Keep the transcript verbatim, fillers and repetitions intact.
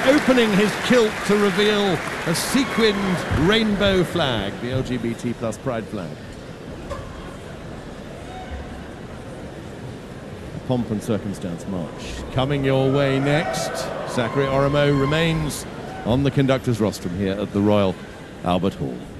opening his kilt to reveal a sequined rainbow flag, the L G B T plus pride flag. A pomp and circumstance march coming your way next. Zachary Oromo remains on the conductor's rostrum here at the Royal Albert Hall.